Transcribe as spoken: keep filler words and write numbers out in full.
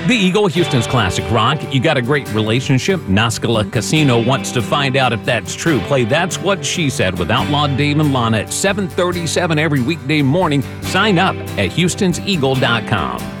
The Eagle, Houston's classic rock. You got a great relationship? Nascala Casino wants to find out if that's true. Play That's What She Said with Outlaw Dave and Lana at seven thirty-seven every weekday morning. Sign up at houstons eagle dot com.